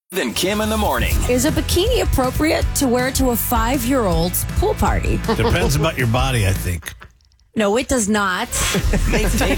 Then Kim in the morning. Is a bikini appropriate to wear to a 5-year-old's pool party? Depends about your body, I think. No, it does not. They take